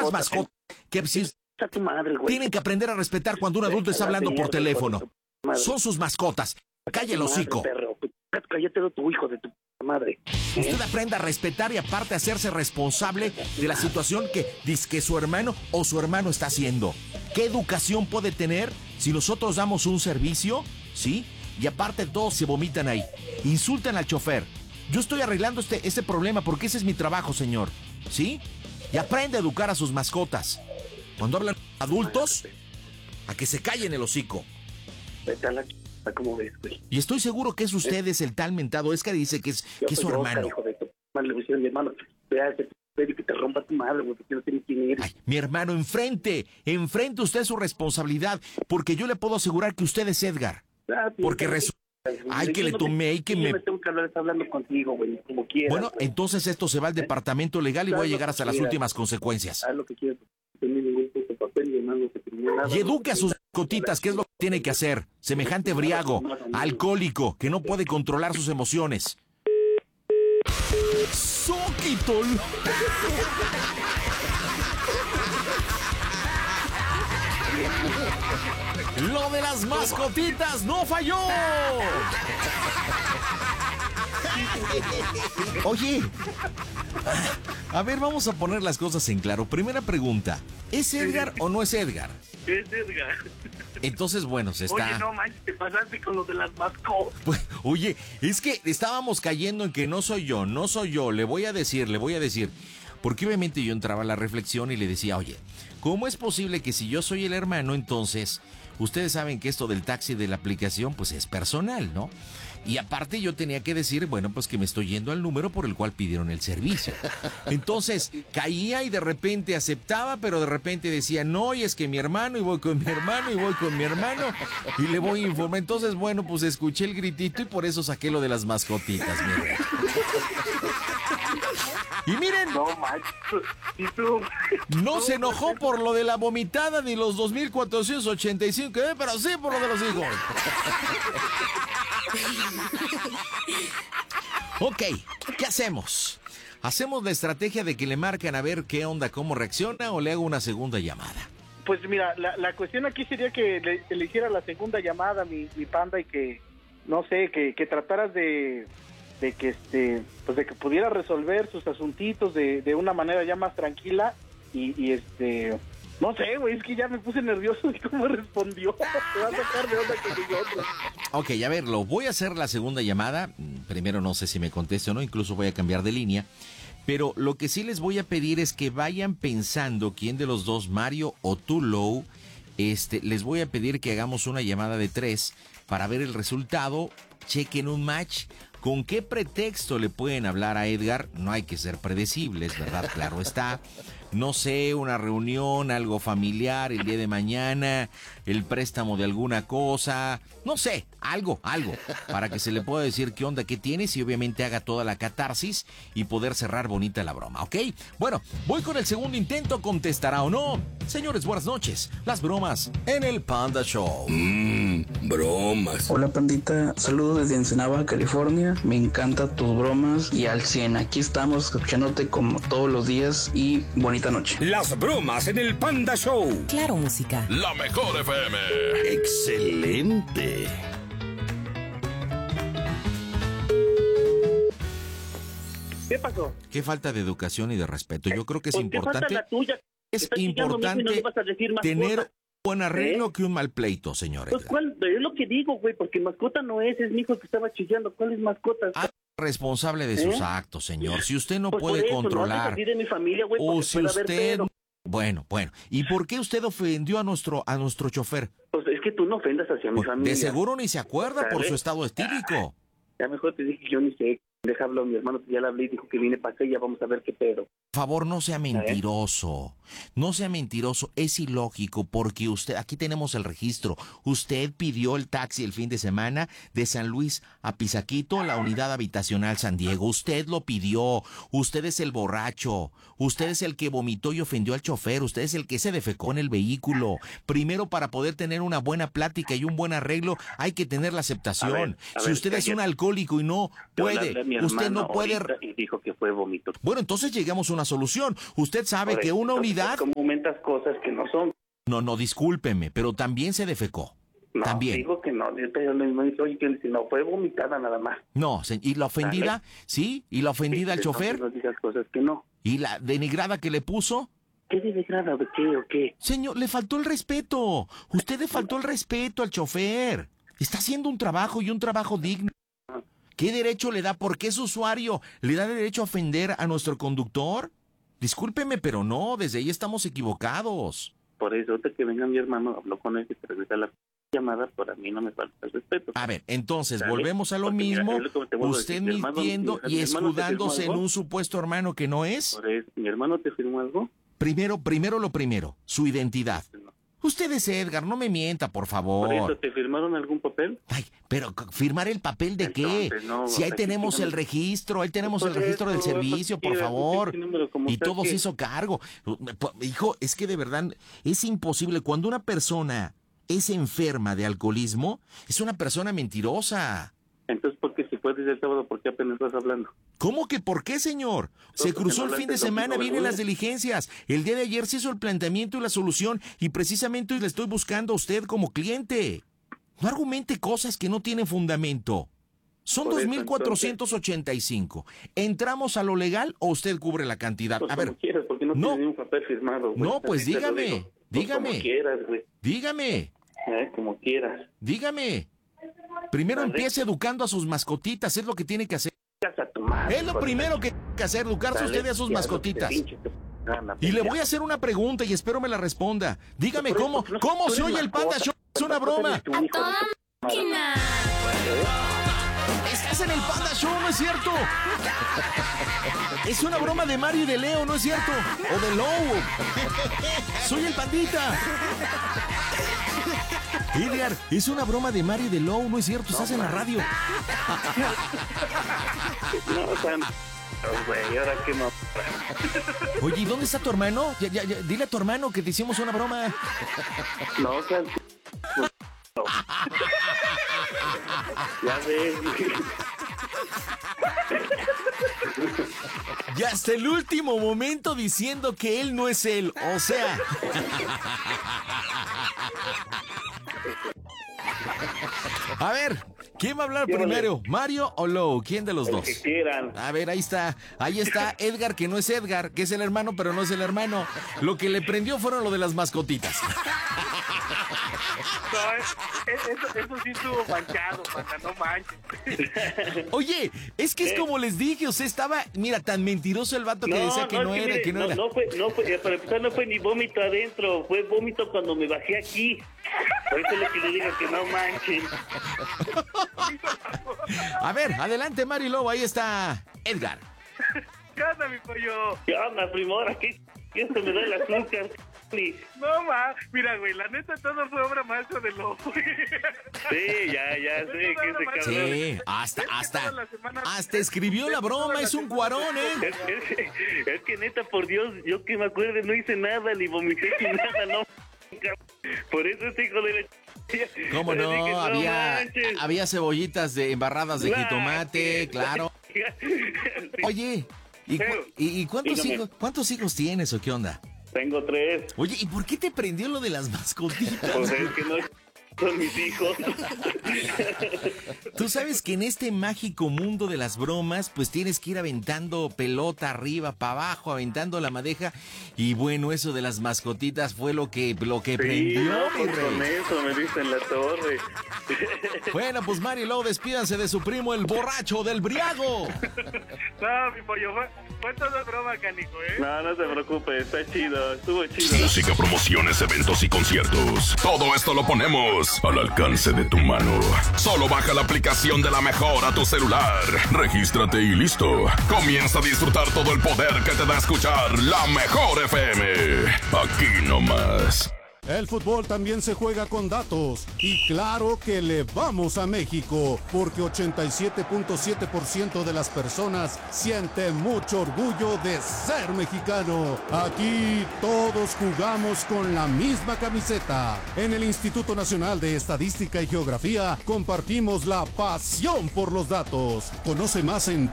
las mascotas. Que si A tu madre, güey. tienen que aprender a respetar cuando un adulto está hablando por teléfono. Son sus mascotas. Calle el hocico. Cállate de tu hijo de tu madre. Usted aprenda a respetar y aparte a hacerse responsable de la situación que dice que su hermano o su hermano está haciendo. ¿Qué educación puede tener si nosotros damos un servicio? ¿Sí? Y aparte todos se vomitan ahí. Insultan al chofer. Yo estoy arreglando este problema porque ese es mi trabajo, señor. ¿Sí? Y aprende a educar a sus mascotas. Cuando hablan adultos, a que se callen el hocico. Vete a la ¿cómo ves, güey? Y estoy seguro que es usted, es el tal mentado. Es que dice que es su hermano. Hijo de tu madre, le decía a mi hermano, vea ese y que te rompa tu madre, güey, porque no tienes quién eres. Ay, mi hermano, enfrente usted su responsabilidad, porque yo le puedo asegurar que usted es Edgar. Porque resulta... Ay, que le tomé y que me... Yo me tengo que hablar, está hablando contigo, güey, como quieras. Bueno, entonces esto se va al departamento legal y voy a llegar hasta las últimas consecuencias. Haz lo que quieras. No tengo ningún puto papel, mi hermano, que tenía nada. Y eduque a sus cotitas, ¿qué es lo que tiene que hacer? Semejante briago, alcohólico, que no puede controlar sus emociones. ¡Zóquitol! ¡Lo de las mascotitas no falló! Oye, a ver, vamos a poner las cosas en claro. Primera pregunta, ¿es Edgar o no es Edgar? Es Edgar. Entonces, bueno, se está... Oye, no manches, te pasaste con lo de las mascotas. Pues, oye, es que estábamos cayendo en que no soy yo, le voy a decir. Porque obviamente yo entraba a la reflexión y le decía, oye, ¿cómo es posible que si yo soy el hermano, entonces, ustedes saben que esto del taxi de la aplicación, pues es personal, ¿no? Y aparte yo tenía que decir, bueno, pues que me estoy yendo al número por el cual pidieron el servicio. Entonces, caía y de repente aceptaba, pero de repente decía, no, y es que mi hermano, y voy con mi hermano, y le voy a informar. Entonces, bueno, pues escuché el gritito y por eso saqué lo de las mascotitas, mire. Y miren, No manches, y tú... no se enojó por lo de la vomitada ni los 2,485, pero sí por lo de los hijos. Ok, ¿qué hacemos? ¿Hacemos la estrategia de que le marcan a ver qué onda, cómo reacciona o le hago una segunda llamada? Pues mira, la cuestión aquí sería que le hiciera la segunda llamada, mi panda, y que, no sé, que trataras de que pues de que pudiera resolver sus asuntitos de una manera ya más tranquila y no sé, güey, es que ya me puse nervioso de cómo respondió. Te va a sacar de onda con nosotros. Ok, a ver, lo voy a hacer la segunda llamada. Primero no sé si me conteste o no, incluso voy a cambiar de línea. Pero lo que sí les voy a pedir es que vayan pensando quién de los dos, Mario o tú, Lou, les voy a pedir que hagamos una llamada de 3 para ver el resultado. Chequen un match. ¿Con qué pretexto le pueden hablar a Edgar? No hay que ser predecibles, ¿verdad? Claro está. No sé, una reunión, algo familiar el día de mañana, el préstamo de alguna cosa, no sé, algo, para que se le pueda decir qué onda, qué tienes y obviamente haga toda la catarsis y poder cerrar bonita la broma, ¿ok? Bueno, voy con el segundo intento, ¿contestará o no? Señores, buenas noches. Las bromas en el Panda Show. Bromas. Hola pandita, saludos desde Ensenada, California. Me encantan tus bromas y al 100. Aquí estamos escuchándote como todos los días y bonita noche. Las bromas en el Panda Show. Claro, música. La mejor FM. Excelente. ¿Qué pasó? Qué falta de educación y de respeto. Yo creo que es ¿Por qué falta importante. la tuya? Es Estás chillando, mijo, y no le vas a decir importante tener mascota. un buen arreglo que un mal pleito, señores. Pues cuál, es lo que digo, güey, porque mascota no es mi hijo que estaba chillando. ¿Cuál es mascota? Responsable de sus actos, señor. Si usted no Pues puede por eso, controlar, no hables así de mi familia, güey, o porque si puede haber usted, pedo. bueno, ¿y por qué usted ofendió a nuestro chofer? Pues es que tú no ofendas hacia mi familia. De seguro ni se acuerda por su estado estírico. Ya mejor te dije que yo ni sé. Deja hablar a mi hermano, ya le hablé y dijo que viene para acá y ya vamos a ver qué pedo. Por favor, no sea mentiroso. No sea mentiroso. Es ilógico porque usted, aquí tenemos el registro. Usted pidió el taxi el fin de semana de San Luis a Pisaquito, la unidad habitacional San Diego. Usted lo pidió. Usted es el borracho. Usted es el que vomitó y ofendió al chofer. Usted es el que se defecó en el vehículo. Primero, para poder tener una buena plática y un buen arreglo, hay que tener la aceptación. Si usted es un alcohólico y no puede, usted no puede... Y dijo que fue vómito. Bueno, entonces llegamos a una solución. Usted sabe que una unidad identidad? ¿Cómo aumentas cosas que no son? No, discúlpeme, pero también se defecó. No, también. digo que no, yo no dice, oye, que si no, fue vomitada nada más. No, ¿y la ofendida? ¿Dale? ¿Sí? ¿Y la ofendida al chofer? No digas cosas que no. ¿Y la denigrada que le puso? ¿Qué denigrada? ¿De qué o qué? Señor, le faltó el respeto. Usted le faltó el respeto al chofer. Está haciendo un trabajo y un trabajo digno. ¿Qué derecho le da? ¿Por qué es usuario? ¿Le da derecho a ofender a nuestro conductor? Discúlpeme, pero no, desde ahí estamos equivocados. Por eso, ahorita que venga mi hermano, habló con él y te regresa la llamada, para mí no me falta el respeto. A ver, entonces, ¿Sale? volvemos a lo Porque mira, mismo, es lo que te vuelvo a usted decir, mi hermano, mintiendo mi y hermano te escudándose firmó en algo. un supuesto hermano que no es. Por eso, mi hermano te firmó algo. Primero lo primero, su identidad. Usted es Edgar, no me mienta, por favor. Por eso, ¿te firmaron algún papel? Ay, pero ¿firmar el papel de qué? Entonces, no, Si ahí aquí tenemos no- el registro, ahí tenemos Por el registro del eso, servicio, por cualquiera, favor. pinche número, como Y sea todo se que- hizo cargo. Hijo, es que de verdad es imposible. Cuando una persona es enferma de alcoholismo, es una persona mentirosa. Entonces, ¿por qué si puedes el sábado, por qué apenas estás hablando? ¿Cómo que por qué, señor? Se Entonces, cruzó ¿no el fin de hablaste semana, lógico, vienen güey? las diligencias. El día de ayer se hizo el planteamiento y la solución y precisamente hoy le estoy buscando a usted como cliente. No argumente cosas que no tienen fundamento. Son Por eso, 2,485. ¿Entramos a lo legal o usted cubre la cantidad? Pues A ver, como quieras, porque no, no. tienes ni un papel firmado, güey. No, pues Así te lo dígame, digo. Pues dígame. como quieras, güey. dígame, Como quieras. dígame. Primero Vale. empiece educando a sus mascotitas, es lo que tiene que hacer. A tu madre, Es lo hijo de primero la que tiene que hacer, educarse Dale, usted y a sus ya, mascotitas. pinche tu gana, Y le pendejo. voy a hacer una pregunta y espero me la responda. Dígame Por eso, cómo, no, cómo tú se eres oye el Panda mascota. Show. Es una broma. Eres tu hijo de tu madre. Estás en el Panda Show, ¿no es cierto? Es una broma de Mario y de Leo, ¿no es cierto? O de Lobo. Soy el Pandita. Edgar, es una broma de Mario y de Low, ¿no es cierto? Estás en la radio. No, o sea, no, güey, ahora qué no. Oye, ¿y dónde está tu hermano? Ya, dile a tu hermano que te hicimos una broma. No, o sea, no. Ya ves, güey. Y hasta el último momento diciendo que él no es él. O sea. A ver, ¿quién va a hablar primero? ¿Mario o Low? ¿Quién de los dos? Que quieran. A ver, ahí está Edgar, que no es Edgar, que es el hermano, pero no es el hermano. Lo que le prendió fueron lo de las mascotitas. No, eso sí estuvo manchado, Panda, no manches. Oye, es que es como les dije, o sea, estaba, mira, tan mentiroso el vato que decía que no es era, mire, que no era. No fue, para empezar no fue ni vómito adentro, fue vómito cuando me bajé aquí. Por eso es lo que le digo que no manchen. A ver, adelante, Mario Lobo, ahí está Edgar. ¿Qué onda, mi pollo? ¿Qué onda, primora? ¿Qué se me da el azúcar? No, mira, güey, la neta todo fue obra maestra de Lobo. Sí, ya sé que ese cabrón. Sí, hasta escribió la broma, es un cuarón, ¿eh? Es que neta, por Dios, yo que me acuerde no hice nada, ni vomité ni nada, no. Por eso este hijo de la... ¿Cómo Pero no? dije, manches. Había cebollitas embarradas de jitomate, claro. Oye, ¿y cuántos hijos tienes o qué onda? Tengo 3. Oye, ¿y por qué te prendió lo de las mascotitas? Pues es que no son mis hijos. Tú sabes que en este mágico mundo de las bromas, pues tienes que ir aventando pelota arriba, para abajo, aventando la madeja. Y bueno, eso de las mascotitas fue lo que prendió, No, mi pues con rey. eso me diste en la torre. Bueno, pues Mario y Lobo, despídanse de su primo, el borracho del Briago. No, mi pollo, fue todo broma, canijo, ¿eh? No se preocupe, está chido, estuvo chido. Música, promociones, eventos y conciertos. Todo esto lo ponemos al alcance de tu mano. Solo baja la aplicación de La Mejor a tu celular. Regístrate y listo. Comienza a disfrutar todo el poder que te da escuchar La Mejor FM. Aquí nomás. El fútbol también se juega con datos. Y claro que le vamos a México, porque 87.7% de las personas sienten mucho orgullo de ser mexicano. Aquí todos jugamos con la misma camiseta. En el Instituto Nacional de Estadística y Geografía compartimos la pasión por los datos. Conoce más en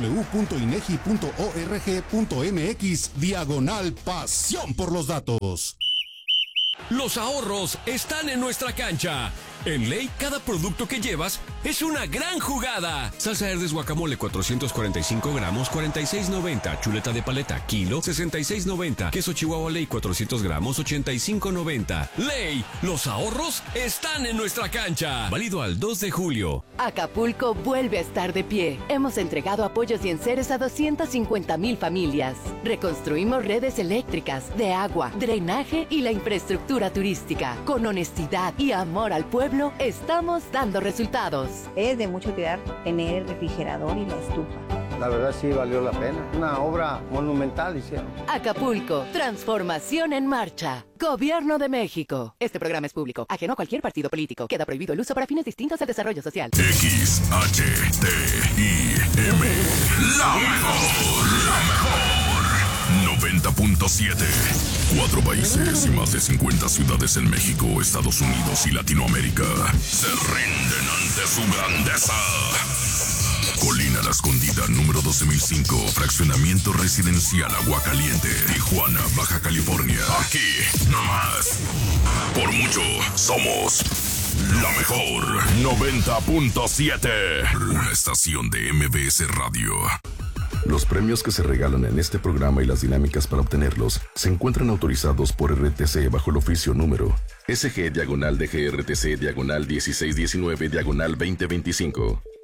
www.inegi.org.mx/pasión por los datos. Los ahorros están en nuestra cancha. En Ley, cada producto que llevas es una gran jugada. Salsa Herdes guacamole 445 gramos, 46.90. Chuleta de paleta, kilo, 66.90. Queso Chihuahua Ley 400 gramos, 85.90. Ley, los ahorros están en nuestra cancha. Válido al 2 de julio. Acapulco vuelve a estar de pie. Hemos entregado apoyos y enseres a 250,000 familias. Reconstruimos redes eléctricas, de agua, drenaje y la infraestructura turística. Con honestidad y amor al pueblo, estamos dando resultados. Es de mucho cuidar tener el refrigerador y la estufa. La verdad sí valió la pena. Una obra monumental hicieron. Acapulco, transformación en marcha. Gobierno de México. Este programa es público, ajeno a cualquier partido político. Queda prohibido el uso para fines distintos al desarrollo social. XHTIM. La mejor. 90.7. 4 países y más de 50 ciudades en México, Estados Unidos y Latinoamérica se rinden ante su grandeza. Colina La Escondida, número 12.005, fraccionamiento residencial Aguacaliente, Tijuana, Baja California. Aquí, nomás. Por mucho, somos la mejor. 90.7. Una estación de MBS Radio. Los premios que se regalan en este programa y las dinámicas para obtenerlos se encuentran autorizados por RTC bajo el oficio número SG/DGRTC/1619/2025.